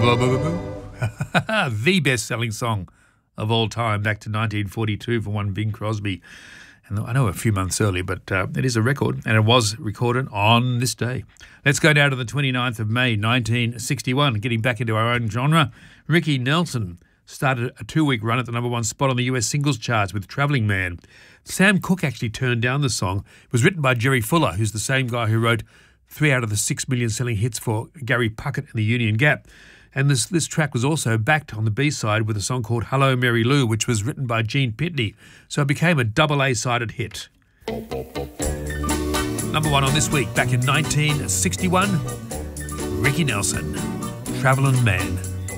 The best-selling song of all time, back to 1942 for one Bing Crosby. And I know a few months earlier, but it is a record, and it was recorded on this day. Let's go down to the 29th of May, 1961. Getting back into our own genre, Ricky Nelson started a 2-week run at the number one spot on the US singles charts with Travelling Man. Sam Cooke actually turned down the song. It was written by Jerry Fuller, who's the same guy who wrote 3 out of the 6 million selling hits for Gary Puckett and the Union Gap. And this track was also backed on the B-side with a song called Hello Mary Lou, which was written by Gene Pitney. So it became a double A-sided hit. Number one on this week, back in 1961, Ricky Nelson, Travelling Man.